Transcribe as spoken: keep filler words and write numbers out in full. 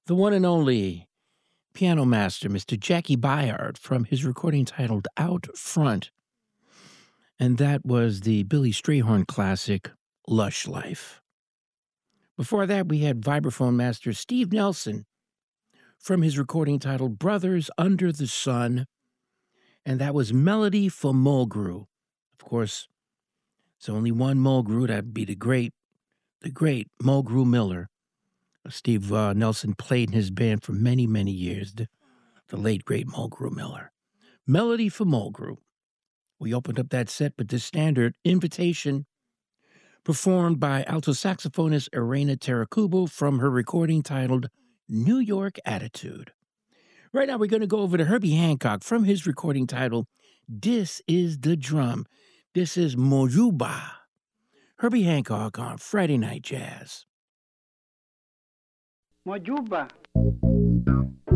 the one and only piano master, Mister Jackie Byard, from his recording titled Out Front. And that was the Billy Strayhorn classic, Lush Life. Before that, we had vibraphone master Steve Nelson from his recording titled Brothers Under the Sun. And that was Melody for Mulgrew. Of course, it's only one Mulgrew. That'd be the great, the great Mulgrew Miller. Steve uh, Nelson played in his band for many, many years. The, the late, great Mulgrew Miller. Melody for Mulgrew. We opened up that set with the standard Invitation, performed by alto saxophonist Irena Tarakubo from her recording titled New York Attitude. Right now, we're going to go over to Herbie Hancock from his recording titled This is the Drum. This is Mojuba. Herbie Hancock on Friday Night Jazz. Mojuba.